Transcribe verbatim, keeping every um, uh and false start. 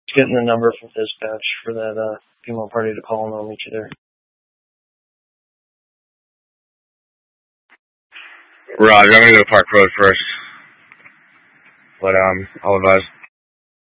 getting the number from dispatch for that uh, female party to call, and I'll meet you there. Roger, I'm gonna go to Park Road first. But, um, I'll advise.